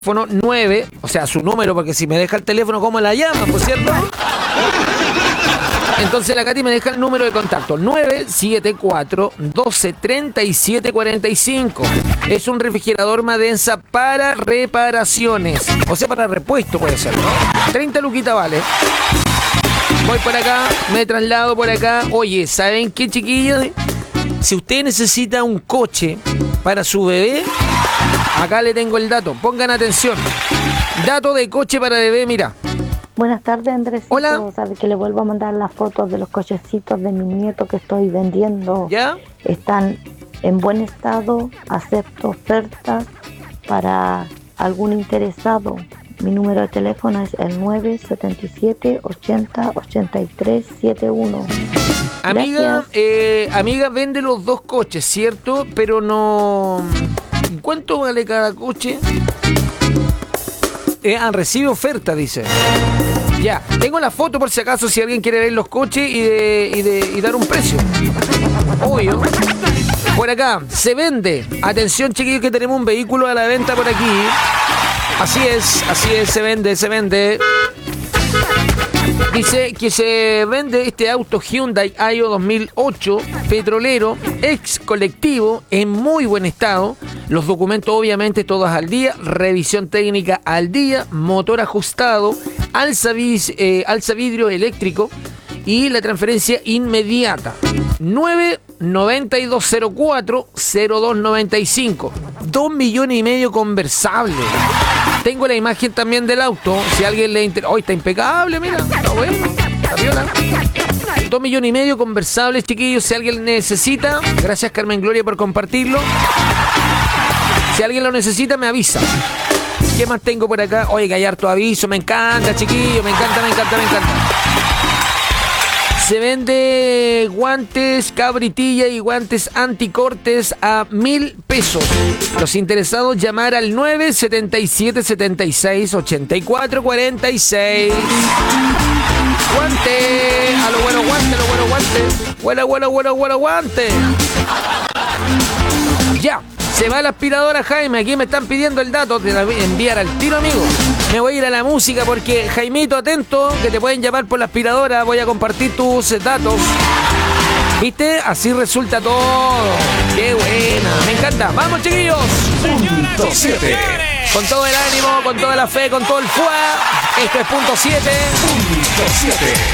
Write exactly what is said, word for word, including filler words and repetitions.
teléfono nueve, o sea, su número, porque si me deja el teléfono, ¿cómo la llama, por cierto? Entonces la Katy me deja el número de contacto, nueve siete cuatro, doce, treinta y siete cuarenta y cinco. Es un refrigerador Madensa para reparaciones, o sea, para repuesto puede ser, ¿no? treinta luquitas vale. Voy por acá, me traslado por acá. Oye, ¿saben qué, chiquillos? Si usted necesita un coche para su bebé, acá le tengo el dato. Pongan atención. Dato de coche para bebé, mira. Buenas tardes, Andrés. Hola. Sabe que le vuelvo a mandar las fotos de los cochecitos de mi nieto que estoy vendiendo. ¿Ya? Están en buen estado. Acepto ofertas para algún interesado. Mi número de teléfono es el nueve siete siete, ochenta, ochenta y tres, setenta y uno. Amiga, eh, amiga, vende los dos coches, ¿cierto? Pero no... ¿Cuánto vale cada coche? Eh, ah, recibe oferta, dice. Ya, tengo la foto por si acaso, si alguien quiere ver los coches y, de, y, de, y dar un precio. Obvio. Por acá, se vende. Atención, chiquillos, que tenemos un vehículo a la venta por aquí. Así es, así es, se vende, se vende. Dice que se vende este auto Hyundai Ayo dos mil ocho, petrolero, ex colectivo, en muy buen estado. Los documentos obviamente todos al día, revisión técnica al día, motor ajustado, alza, vis, eh, alza vidrio eléctrico y la transferencia inmediata. nueve noventa y dos cero cuatro, cero dos noventa y cinco. dos millones y medio conversable. Tengo la imagen también del auto. Si a alguien le interesa. ¡Hoy está impecable! Mira, está bueno. Está viola. dos millones y medio conversables, chiquillos. Si alguien necesita. Gracias, Carmen Gloria, por compartirlo. Si alguien lo necesita, me avisa. ¿Qué más tengo por acá? Oye, que hay harto aviso. Me encanta, chiquillos. Me encanta, me encanta, me encanta. Se vende guantes cabritilla y guantes anticortes a mil pesos. Los interesados llamar al nueve siete siete, setenta y seis, ochenta y cuatro cuarenta y seis. Guante, a lo bueno guante, a lo bueno guante. Bueno, bueno, bueno, bueno, guante. Ya. Se va la aspiradora, Jaime. Aquí me están pidiendo el dato. Te la voy a enviar al tiro, amigo. Me voy a ir a la música porque, Jaimito, atento, que te pueden llamar por la aspiradora. Voy a compartir tus datos. ¿Viste? Así resulta todo. ¡Qué buena! Me encanta. ¡Vamos, chiquillos! Punto siete. Con todo el ánimo, con toda la fe, con todo el fuá. Esto es Punto siete. Punto siete.